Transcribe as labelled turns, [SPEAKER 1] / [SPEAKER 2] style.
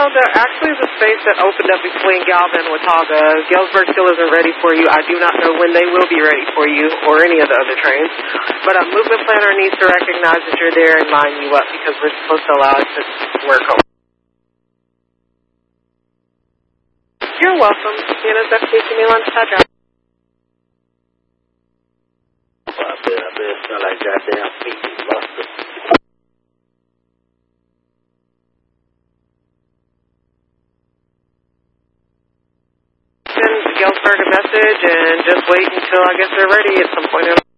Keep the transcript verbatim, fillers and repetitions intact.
[SPEAKER 1] the, actually the space that opened up between Galvin and Watauga, Galesburg still isn't ready for you. I do not know when they will be ready for you or any of the other trains. But a movement planner needs to recognize that you're there and line you up because we're supposed to allow it to work home. You're welcome. C N S F T C Milan Tadra.
[SPEAKER 2] I bet, I bet it smell like goddamn feet and mustard.
[SPEAKER 1] Send Galesburg a message and just wait until I guess they're ready at some point.